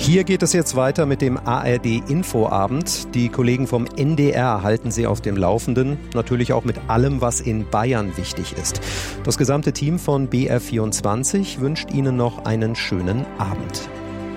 Hier geht es jetzt weiter mit dem ARD-Infoabend. Die Kollegen vom NDR halten Sie auf dem Laufenden. Natürlich auch mit allem, was in Bayern wichtig ist. Das gesamte Team von BR24 wünscht Ihnen noch einen schönen Abend.